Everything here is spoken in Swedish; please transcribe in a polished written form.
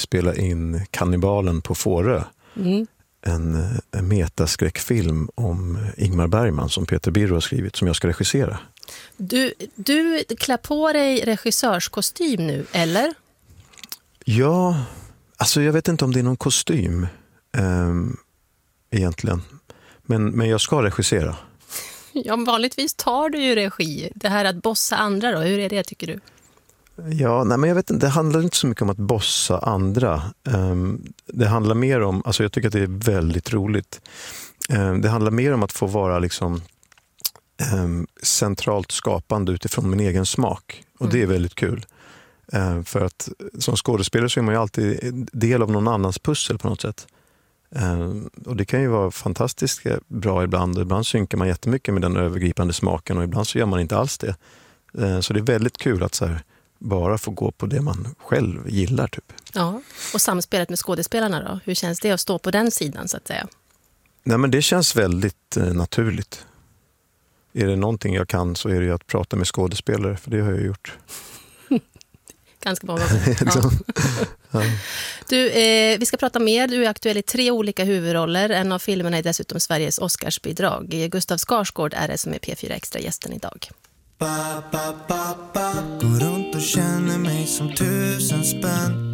spela in Kannibalen på Fårö. En metaskräckfilm om Ingmar Bergman som Peter Birro har skrivit, som jag ska regissera. Du klär på dig regissörskostym nu, eller? Ja, alltså jag vet inte om det är någon kostym egentligen. Men jag ska regissera. Ja, vanligtvis tar du ju regi. Det här att bossa andra då, hur är det tycker du? Ja, nej, men jag vet inte, det handlar inte så mycket om att bossa andra. Det handlar mer om, alltså jag tycker att det är väldigt roligt. Det handlar mer om att få vara liksom centralt skapande utifrån min egen smak. Och det är väldigt kul. För att som skådespelare så är man ju alltid del av någon annans pussel på något sätt. Och det kan ju vara fantastiskt bra ibland. Ibland synkar man jättemycket med den övergripande smaken och ibland så gör man inte alls det. Så det är väldigt kul att så här, bara få gå på det man själv gillar typ. Ja, och samspelet med skådespelarna då? Hur känns det att stå på den sidan så att säga? Nej, men det känns väldigt naturligt. Är det någonting jag kan så är det ju att prata med skådespelare, för det har jag gjort. Ganska bra. Ja. Ja. Du, vi ska prata mer. Du är aktuell i 3 olika huvudroller. En av filmerna är dessutom Sveriges Oscarsbidrag. Gustav Skarsgård är det som är P4 Extra-gästen idag. Går runt och känner mig som 1000 spänn.